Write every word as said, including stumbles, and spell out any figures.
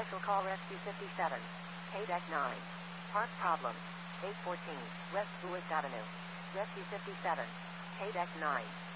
Special call Rescue fifty-seven. K-Deck nine. Park problem. eight fourteen. West Lewis Avenue. Rescue fifty-seven. K-Deck nine.